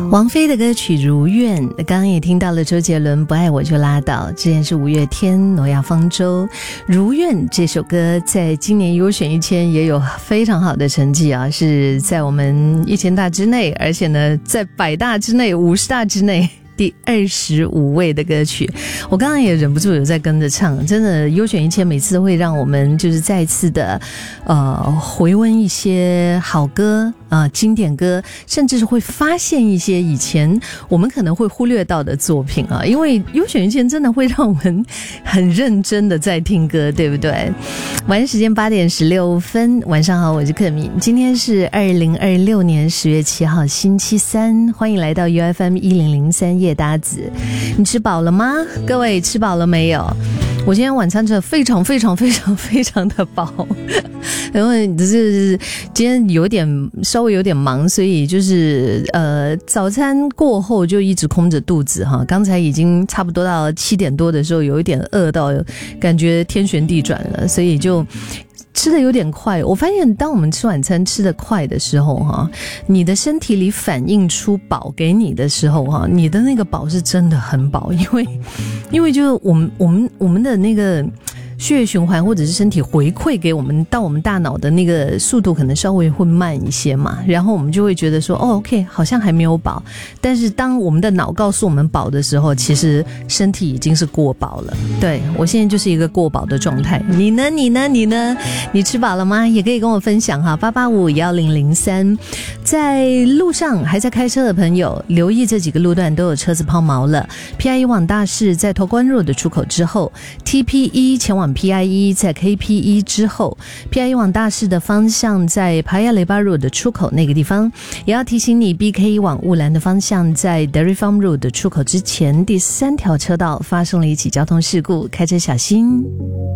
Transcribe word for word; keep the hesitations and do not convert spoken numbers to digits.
王菲的歌曲《如愿》，刚刚也听到了周杰伦《不爱我就拉倒》，之前是五月天《诺亚方舟》。《如愿》这首歌在今年优选一千也有非常好的成绩啊，是在我们一千大之内，而且呢在百大之内、五十大之内第二十五位的歌曲。我刚刚也忍不住有在跟着唱，真的优选一千每次会让我们就是再次的呃回温一些好歌啊、呃、经典歌，甚至是会发现一些以前我们可能会忽略到的作品啊，因为优选一千真的会让我们很认真的在听歌，对不对？晚上时间八点十六分，晚上好，我是克敏，今天是二零二六年十月七号星期三，欢迎来到 U F M 一零零三夜搭子。你吃饱了吗？各位吃饱了没有？我今天晚餐吃得非常非常非常非常的饱，因为就是今天有点稍微有点忙，所以就是呃早餐过后就一直空着肚子哈。刚才已经差不多到七点多的时候，有一点饿到感觉天旋地转了，所以就吃的有点快。我发现当我们吃晚餐吃的快的时候哈，你的身体里反映出饱给你的时候哈，你的那个饱是真的很饱，因为因为就是我们我们我们的那个血液循环或者是身体回馈给我们到我们大脑的那个速度可能稍微会慢一些嘛，然后我们就会觉得说哦 OK 好像还没有饱，但是当我们的脑告诉我们饱的时候，其实身体已经是过饱了。对，我现在就是一个过饱的状态，你呢你呢你呢你吃饱了吗？也可以跟我分享哈，八八五一零零三。在路上还在开车的朋友留意这几个路段都有车子抛锚了。 P I E 往大市在投关路的出口之后， T P E 前往P I E 在 K P E 之后， P I E 往大市的方向在Paya Lebar Road 的出口那个地方，也要提醒你 B K E 往雾兰的方向在 Dairy Farm Road 的出口之前第三条车道发生了一起交通事故，开车小心。